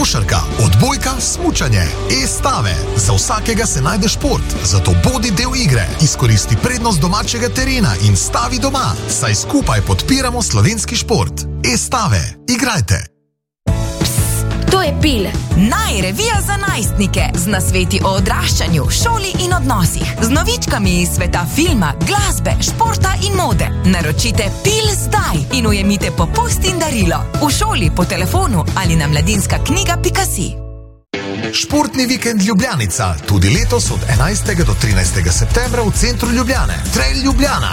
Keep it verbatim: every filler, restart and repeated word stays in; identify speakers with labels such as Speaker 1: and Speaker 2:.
Speaker 1: košarka, odbojka, smučanje, e-stave. Za vsakega se najde šport, zato bodi del igre, izkoristi prednost domačega terena in stavi doma, saj skupaj podpiramo slovenski šport. E-stave, igrajte!
Speaker 2: To je Pil, najrevija za najstnike, z nasveti o odraščanju, šoli in odnosih, z novičkami iz sveta filma, glasbe, športa in mode. Naročite Pil zdaj in ujemite popust in darilo. V šoli, po telefonu ali na mladinska knjiga pika si.
Speaker 1: Športni vikend Ljubljanica, tudi letos od enajstega do trinajstega septembra v centru Ljubljane. Trail Ljubljana.